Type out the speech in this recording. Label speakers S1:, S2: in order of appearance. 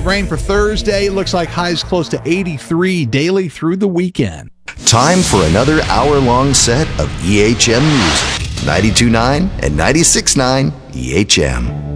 S1: rain for Thursday. It looks like highs close to 83 daily through the weekend.
S2: Time for another hour-long set of EHM music. 92.9 and 96.9 EHM.